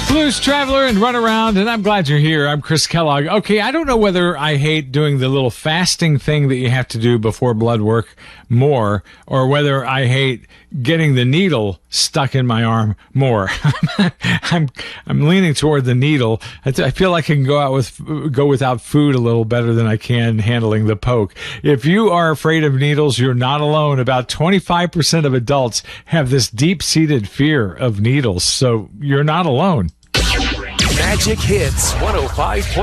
Blues Traveler and Run Around, and I'm glad you're here. I'm Chris Kellogg. Okay, I don't know whether I hate doing the little fasting thing that you have to do before blood work more, or whether I hate getting the needle stuck in my arm more. I'm leaning toward the needle. I feel like I can go without food a little better than I can handling the poke. If you are afraid of needles, you're not alone. About 25% of adults have this deep-seated fear of needles, so you're not alone. Magic Hits 105.